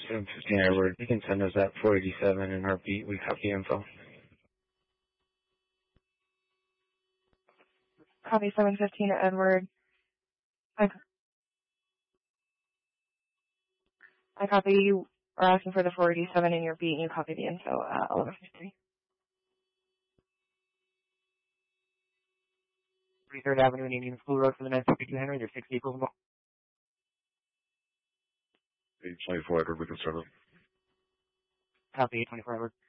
715 Edward. You can send us that 487 in heartbeat. We copy info. Copy 715 Edward. I copy you are asking for the 487 in your beat, and you copy the info at 1153. 33rd Avenue and Union School Road for the 952 Henry. There's 6 vehicles involved. 824 Edward, we can serve it. Copy 824 Edward.